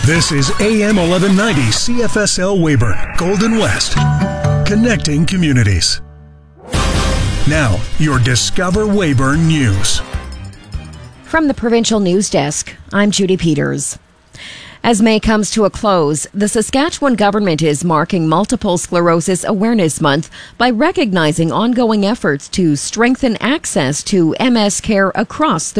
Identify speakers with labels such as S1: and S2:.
S1: This is AM 1190 CFSL Weyburn, Golden West, connecting communities. Now, your Discover Weyburn News.
S2: From the Provincial News Desk, I'm Judy Peters. As May comes to a close, the Saskatchewan government is marking Multiple Sclerosis Awareness Month by recognizing ongoing efforts to strengthen access to MS care across the